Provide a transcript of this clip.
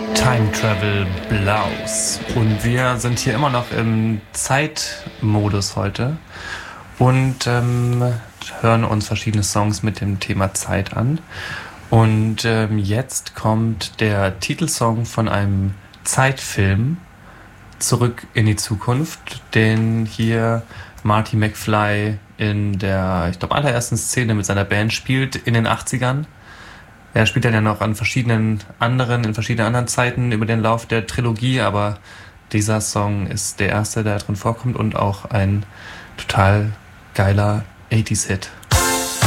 Time Travel Blouse. Und wir sind hier immer noch im Zeitmodus heute und hören uns verschiedene Songs mit dem Thema Zeit an. Und jetzt kommt der Titelsong von einem Zeitfilm, Zurück in die Zukunft, den hier Marty McFly in der, ich glaube, allerersten Szene mit seiner Band spielt in den 80ern. Er spielt dann ja noch in verschiedenen anderen Zeiten über den Lauf der Trilogie, aber dieser Song ist der erste, der drin vorkommt und auch ein total geiler 80s-Hit.